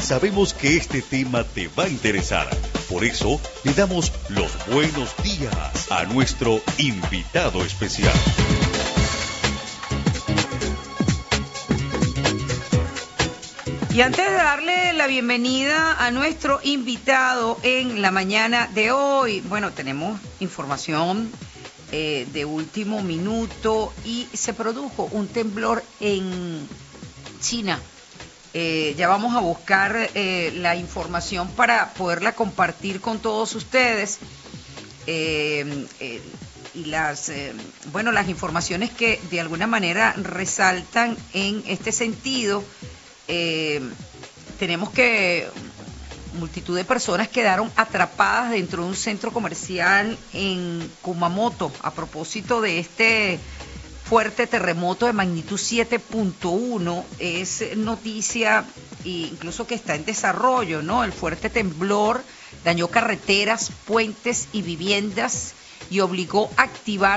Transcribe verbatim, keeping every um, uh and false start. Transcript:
sabemos que este tema te va a interesar. Por eso le damos los buenos días a nuestro invitado especial. Y antes de darle la bienvenida a nuestro invitado en la mañana de hoy, bueno, tenemos información eh, de último minuto y se produjo un temblor en China. Eh, ya vamos a buscar eh, la información para poderla compartir con todos ustedes. Eh, eh, y las, eh, bueno, las informaciones que de alguna manera resaltan en este sentido. Eh, tenemos que multitud de personas quedaron atrapadas dentro de un centro comercial en Kumamoto a propósito de este fuerte terremoto de magnitud siete punto uno. Es noticia incluso que está en desarrollo, ¿no? El fuerte temblor dañó carreteras, puentes y viviendas y obligó a activar